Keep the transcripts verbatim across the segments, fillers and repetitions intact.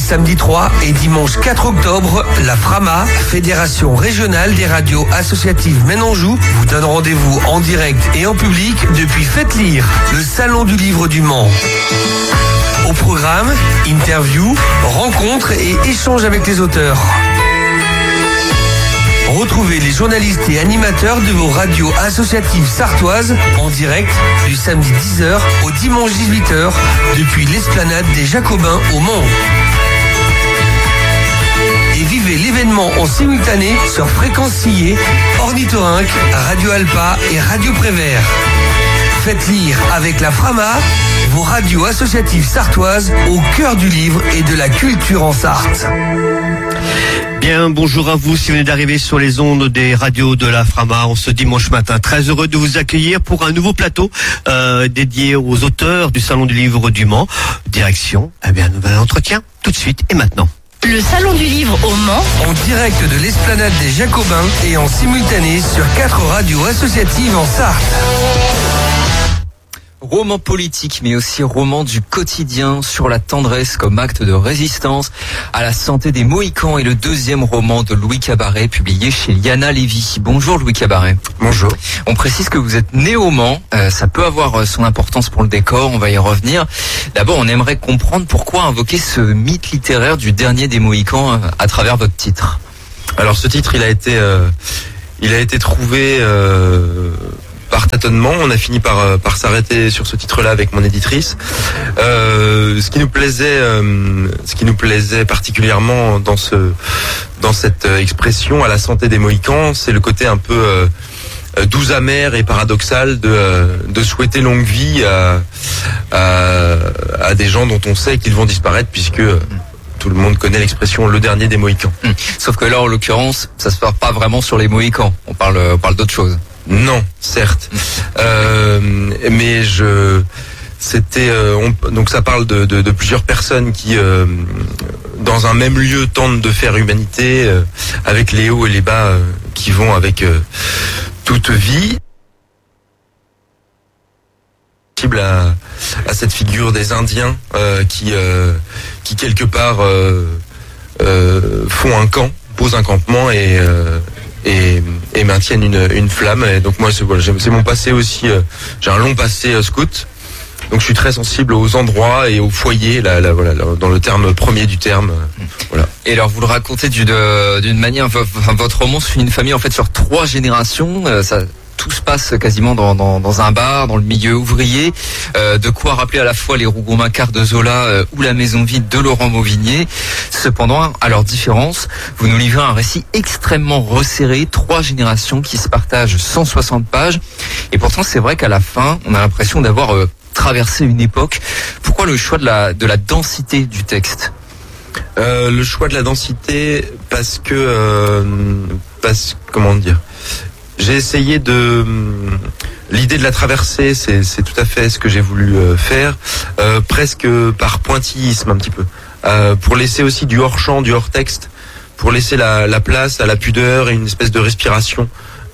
samedi trois et dimanche quatre octobre, la Frama, Fédération régionale des radios associatives Maine-Anjou, vous donne rendez-vous en direct et en public depuis Faites Lire, le salon du livre du Mans. Au programme, interviews, rencontres et échanges avec les auteurs. Retrouvez les journalistes et animateurs de vos radios associatives sartoises en direct du samedi dix heures au dimanche dix-huit heures depuis l'esplanade des Jacobins au Mans. Et vivez l'événement en simultané sur Fréquence Sillé, Ornithorynque, Radio Alpa et Radio Prévert. Faites Lire avec la Frama, vos radios associatives sartoises au cœur du livre et de la culture en Sarthe. Bien, bonjour à vous si vous venez d'arriver sur les ondes des radios de la Frama en ce dimanche matin. Très heureux de vous accueillir pour un nouveau plateau euh, dédié aux auteurs du Salon du Livre du Mans. Direction, eh bien, un nouvel entretien tout de suite et maintenant. Le Salon du Livre au Mans. En direct de l'esplanade des Jacobins et en simultané sur quatre radios associatives en Sarthe. Roman politique, mais aussi roman du quotidien sur la tendresse comme acte de résistance à la santé des Mohicans et le deuxième roman de Louis Cabaret publié chez Liana Lévy. Bonjour Louis Cabaret. Bonjour. On précise que vous êtes né au Mans, euh, ça peut avoir son importance pour le décor, on va y revenir. D'abord, on aimerait comprendre pourquoi invoquer ce mythe littéraire du dernier des Mohicans euh, à travers votre titre. Alors ce titre, il a été, euh, il a été trouvé... Euh par tâtonnement, on a fini par par s'arrêter sur ce titre-là avec mon éditrice. Euh, ce qui nous plaisait, euh, ce qui nous plaisait particulièrement dans ce dans cette expression à la santé des Mohicans, c'est le côté un peu euh, doux, amer et paradoxal de euh, de souhaiter longue vie à, à à des gens dont on sait qu'ils vont disparaître puisque tout le monde connaît l'expression le dernier des Mohicans. Hum. Sauf que là, en l'occurrence, ça se passe pas vraiment sur les Mohicans. On parle on parle d'autre chose. Non, certes, euh, mais je, c'était, euh, on, donc ça parle de, de, de plusieurs personnes qui, euh, dans un même lieu, tentent de faire humanité, euh, avec les hauts et les bas euh, qui vont avec euh, toute vie. À, à cette figure des Indiens euh, qui, euh, qui quelque part euh, euh, font un camp, posent un campement et euh, Et, et maintiennent une, une flamme. Et donc moi, c'est, voilà, c'est mon passé aussi. Euh, j'ai un long passé euh, scout, donc je suis très sensible aux endroits et aux foyers, là, là, voilà, là, dans le terme premier du terme. Euh, voilà. Et alors, vous le racontez d'une, d'une manière. Votre roman suit une famille en fait sur trois générations. Euh, ça. Tout se passe quasiment dans, dans, dans un bar, dans le milieu ouvrier. Euh, de quoi rappeler à la fois les Rougon-Macquart de Zola euh, ou la Maison vide de Laurent Mauvigné. Cependant, à leur différence, vous nous livrez un récit extrêmement resserré, trois générations qui se partagent cent soixante pages. Et pourtant, c'est vrai qu'à la fin, on a l'impression d'avoir euh, traversé une époque. Pourquoi le choix de la, de la densité du texte ? euh, Le choix de la densité, parce que... Euh, parce, comment dire J'ai essayé de... L'idée de la traversée, c'est, c'est tout à fait ce que j'ai voulu euh, faire, euh, presque par pointillisme un petit peu, euh, pour laisser aussi du hors-champ, du hors-texte, pour laisser la, la place à la pudeur et une espèce de respiration.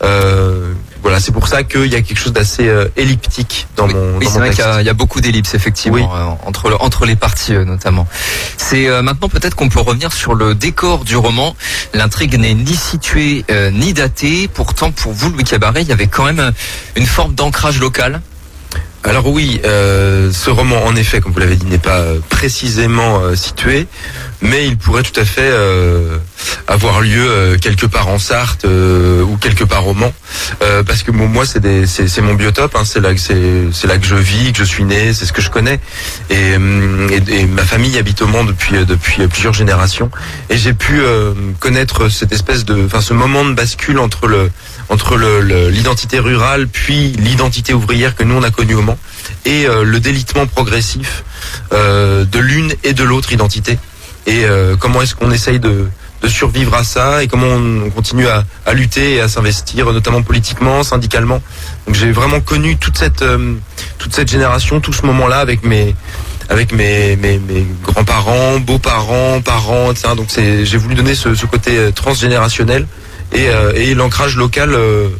Euh, voilà, c'est pour ça qu'il y a quelque chose d'assez euh, elliptique dans oui, mon, oui, dans c'est mon vrai texte. qu'il y a, il y a beaucoup d'ellipses effectivement oui. euh, entre le, entre les parties euh, notamment. C'est euh, maintenant peut-être qu'on peut revenir sur le décor du roman. L'intrigue n'est ni située euh, ni datée. Pourtant, pour vous, Louis Cabaret, il y avait quand même une forme d'ancrage local. Alors oui, euh, ce roman, en effet, comme vous l'avez dit, n'est pas euh, précisément euh, situé, mais il pourrait tout à fait euh, avoir lieu euh, quelque part en Sarthe euh, ou quelque part au Mans, euh, parce que bon, moi, c'est, des, c'est, c'est mon biotope, hein, c'est là que c'est, c'est là que je vis, que je suis né, c'est ce que je connais, et, et, et ma famille habite au Mans depuis depuis plusieurs générations, et j'ai pu euh, connaître cette espèce de, enfin, ce moment de bascule entre le entre le, le, l'identité rurale puis l'identité ouvrière que nous on a connue au Mans et euh, le délitement progressif euh, de l'une et de l'autre identité et euh, comment est-ce qu'on essaye de, de survivre à ça et comment on, on continue à, à lutter et à s'investir notamment politiquement, syndicalement. Donc j'ai vraiment connu toute cette euh, toute cette génération, tout ce moment-là avec mes avec mes, mes, mes grands-parents, beaux-parents, parents, et cetera. Donc c'est, j'ai voulu donner ce, ce côté transgénérationnel et, euh, et l'ancrage local euh,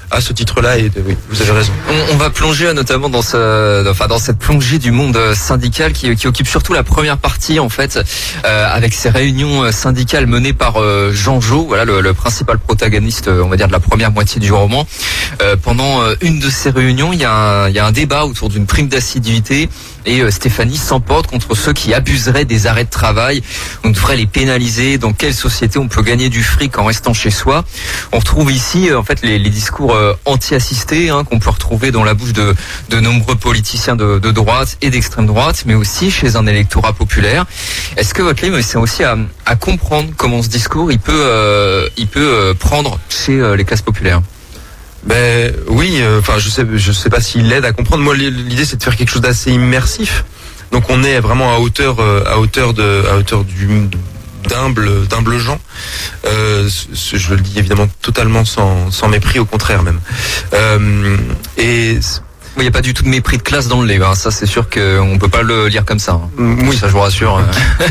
à ce titre-là. Et oui, vous avez raison. On, on va plonger notamment dans ce, enfin dans cette plongée du monde syndical qui, qui occupe surtout la première partie en fait, euh, avec ces réunions syndicales menées par euh, Jean Jo, voilà le, le principal protagoniste, on va dire de la première moitié du roman. Euh, pendant une de ces réunions, il y a un, il y a un débat autour d'une prime d'assiduité. Et euh, Stéphanie s'emporte contre ceux qui abuseraient des arrêts de travail. On devrait les pénaliser. Dans quelle société on peut gagner du fric en restant chez soi? On retrouve ici euh, en fait les, les discours euh, anti-assistés hein, qu'on peut retrouver dans la bouche de, de nombreux politiciens de, de droite et d'extrême droite, mais aussi chez un électorat populaire. Est-ce que votre livre c'est aussi à, à comprendre comment ce discours il peut euh, il peut euh, prendre chez euh, les classes populaires? Ben oui, enfin euh, je sais, je sais pas s'il l'aide à comprendre. Moi, l'idée c'est de faire quelque chose d'assez immersif. Donc on est vraiment à hauteur, euh, à hauteur de, à hauteur du d'humble, d'humble gens. Euh, je le dis évidemment totalement sans, sans mépris, au contraire même. Euh, et il n'y a pas du tout de mépris de classe dans le livre. Hein. Ça, c'est sûr qu'on peut pas le lire comme ça. Hein. Oui, ça je vous rassure.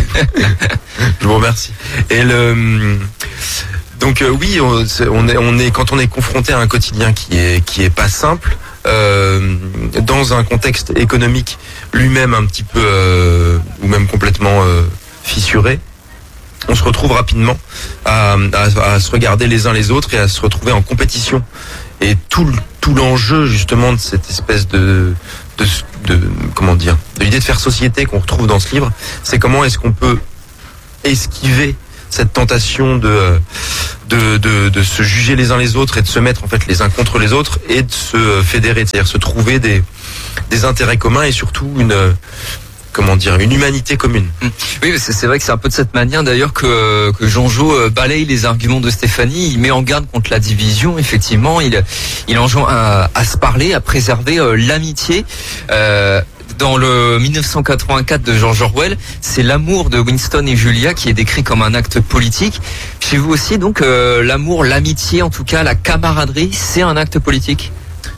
Je vous remercie. Et le Donc euh, oui, on, on est, on est quand on est confronté à un quotidien qui est qui est pas simple, euh, dans un contexte économique lui-même un petit peu euh, ou même complètement euh, fissuré, on se retrouve rapidement à, à, à se regarder les uns les autres et à se retrouver en compétition. Et tout tout l'enjeu justement de cette espèce de de, de comment dire, de l'idée de faire société qu'on retrouve dans ce livre, c'est comment est-ce qu'on peut esquiver cette tentation de, de de de se juger les uns les autres et de se mettre en fait les uns contre les autres et de se fédérer, c'est-à-dire se trouver des des intérêts communs et surtout une comment dire une humanité commune. Oui, c'est c'est vrai que c'est un peu de cette manière d'ailleurs que que Jean Jo balaye les arguments de Stéphanie. Il met en garde contre la division. Effectivement, il il enjoint à, à se parler, à préserver euh, l'amitié. Euh, Dans le mille neuf cent quatre-vingt-quatre de George Orwell, c'est l'amour de Winston et Julia qui est décrit comme un acte politique. Chez vous aussi, donc, euh, l'amour, l'amitié, en tout cas, la camaraderie, c'est un acte politique?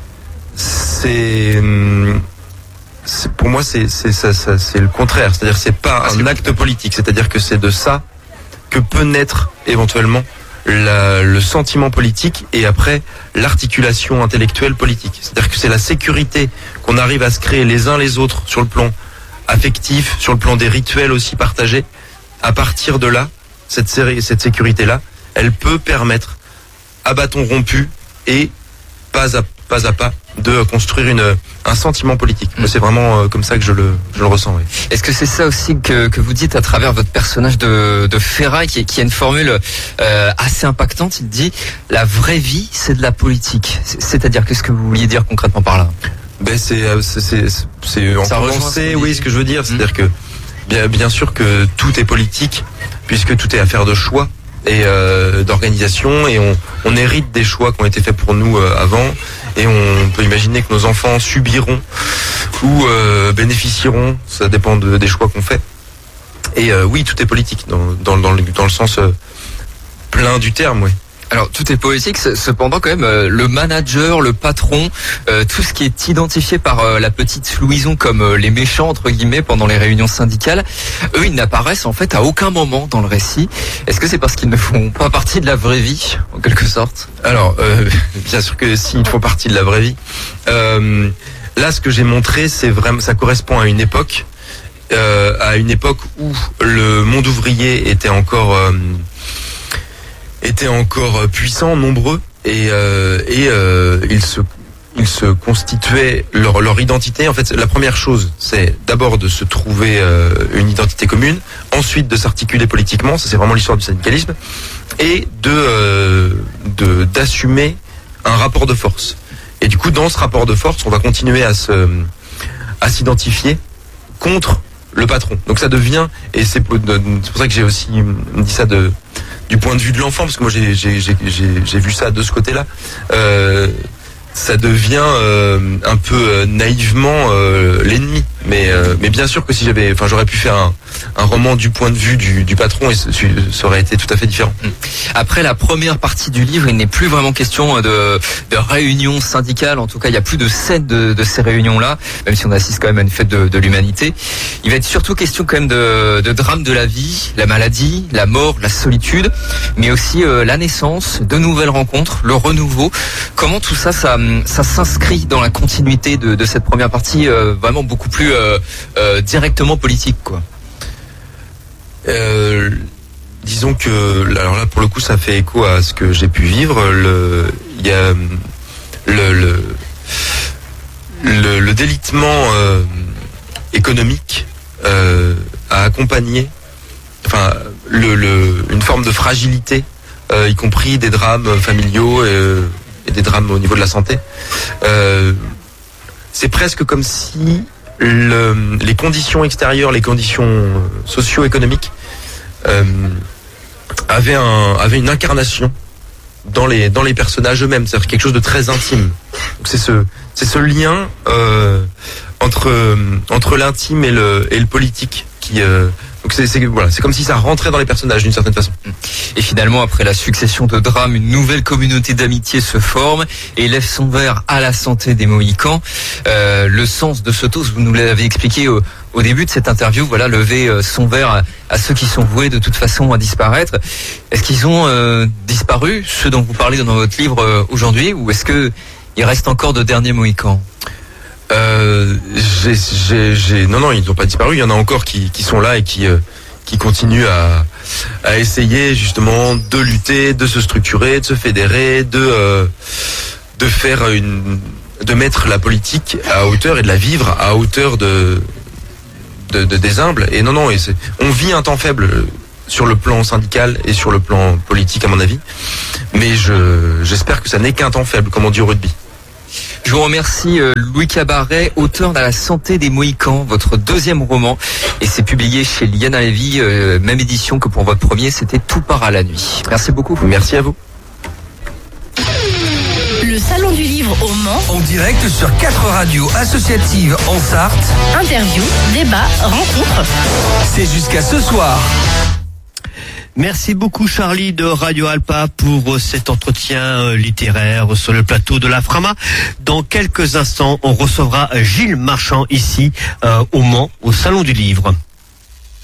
C'est, c'est pour moi, c'est c'est ça, ça c'est le contraire. C'est-à-dire, c'est pas ah, un acte politique. C'est-à-dire que c'est de ça que peut naître éventuellement La, le sentiment politique et après l'articulation intellectuelle politique. C'est-à-dire que c'est la sécurité qu'on arrive à se créer les uns les autres sur le plan affectif, sur le plan des rituels aussi partagés. À partir de là, cette, série, cette sécurité-là, elle peut permettre à bâton rompu et pas à pas à pas de construire une un sentiment politique. Moi, c'est vraiment euh, comme ça que je le je le ressens. Oui. Est-ce que c'est ça aussi que que vous dites à travers votre personnage de de Ferraille qui qui a une formule euh, assez impactante? Il dit la vraie vie c'est de la politique. C'est-à-dire qu'est-ce que vous vouliez dire concrètement par là? Ben c'est c'est c'est c'est en condensé, oui, ce que je veux dire, c'est-à-dire que bien bien sûr que tout est politique puisque tout est affaire de choix et euh, d'organisation et on on hérite des choix qui ont été faits pour nous euh, avant et on peut imaginer que nos enfants subiront ou euh, bénéficieront, ça dépend de, des choix qu'on fait. Et euh, oui, tout est politique dans dans dans le, dans le sens euh, plein du terme, oui. Alors tout est politique, cependant quand même euh, le manager, le patron, euh, tout ce qui est identifié par euh, la petite Louison comme euh, les méchants entre guillemets pendant les réunions syndicales, eux ils n'apparaissent en fait à aucun moment dans le récit. Est-ce que c'est parce qu'ils ne font pas partie de la vraie vie en quelque sorte? Alors euh, bien sûr que s'ils font partie de la vraie vie. Euh, là ce que j'ai montré c'est vraiment ça correspond à une époque, euh, à une époque où le monde ouvrier était encore euh, étaient encore puissants, nombreux, et euh, et euh, ils se ils se constituaient leur leur identité. En fait, la première chose, c'est d'abord de se trouver euh, une identité commune, ensuite de s'articuler politiquement. Ça, c'est vraiment l'histoire du syndicalisme, et de euh, de d'assumer un rapport de force. Et du coup, dans ce rapport de force, on va continuer à se à s'identifier contre le patron. Donc ça devient, et c'est pour, c'est pour ça que j'ai aussi dit ça de du point de vue de l'enfant, parce que moi j'ai j'ai j'ai j'ai vu ça de ce côté-là. Euh, ça devient euh, un peu euh, naïvement euh, l'ennemi. Mais euh, mais bien sûr que si j'avais, enfin j'aurais pu faire un un roman du point de vue du, du patron, et ça aurait été tout à fait différent. Après la première partie du livre, il n'est plus vraiment question de, de réunions syndicales. En tout cas, il n'y a plus de scène de, de ces réunions-là, même si on assiste quand même à une fête de, de l'humanité. Il va être surtout question quand même de, de drame de la vie, la maladie, la mort, la solitude, mais aussi euh, la naissance, de nouvelles rencontres, le renouveau. Comment tout ça, ça, ça s'inscrit dans la continuité de, de cette première partie, euh, vraiment beaucoup plus euh, euh, directement politique, quoi. Euh, disons que, alors là pour le coup ça fait écho à ce que j'ai pu vivre. Le, il y a le le, le, le délitement euh, économique euh, a accompagné, enfin le, le une forme de fragilité, euh, y compris des drames familiaux et, et des drames au niveau de la santé. Euh, c'est presque comme si Le, les conditions extérieures, les conditions socio-économiques euh, avaient, un, avaient une incarnation dans les, dans les personnages eux-mêmes, c'est-à-dire quelque chose de très intime. Donc c'est ce, c'est ce lien euh, entre, entre l'intime et le, et le politique qui... Euh, donc c'est, c'est, voilà, c'est comme si ça rentrait dans les personnages d'une certaine façon. Et finalement, après la succession de drames, une nouvelle communauté d'amitié se forme et lève son verre à la santé des Mohicans. Euh, le sens de ce toast, vous nous l'avez expliqué au, au début de cette interview, voilà, lever son verre à, à ceux qui sont voués de toute façon à disparaître. Est-ce qu'ils ont euh, disparu, ceux dont vous parlez dans votre livre euh, aujourd'hui, ou est-ce que il reste encore de derniers Mohicans? Euh, j'ai, j'ai, j'ai... Non, non, ils n'ont pas disparu. Il y en a encore qui, qui sont là et qui, euh, qui continuent à, à essayer justement de lutter, de se structurer, de se fédérer, de, euh, de faire une, de mettre la politique à hauteur et de la vivre à hauteur de, de, de des humbles. Et non, non, et c'est, on vit un temps faible sur le plan syndical et sur le plan politique à mon avis. Mais je, j'espère que ça n'est qu'un temps faible, comme on dit au rugby. Je vous remercie Louis Cabaret, auteur de La santé des Mohicans, votre deuxième roman, et c'est publié chez Liana Levy, euh, même édition que pour votre premier, c'était Tout part à la nuit. Merci beaucoup. Merci à vous. Le Salon du Livre au Mans, En direct sur quatre radios associatives en Sarthe. interview, débat, rencontre. C'est jusqu'à ce soir. Merci beaucoup Charlie de Radio Alpa pour cet entretien littéraire sur le plateau de la Frama. Dans quelques instants, on recevra Gilles Marchand ici euh, au Mans, au Salon du Livre.